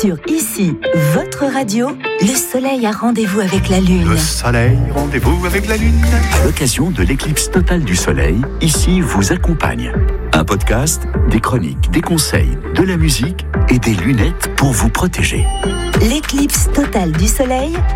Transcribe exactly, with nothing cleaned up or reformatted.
Sur Ici, votre radio, le soleil a rendez-vous avec la lune. Le soleil, rendez-vous avec la lune. À l'occasion de l'éclipse totale du soleil, Ici vous accompagne. Un podcast, des chroniques, des conseils, de la musique et des lunettes pour vous protéger. L'éclipse totale du soleil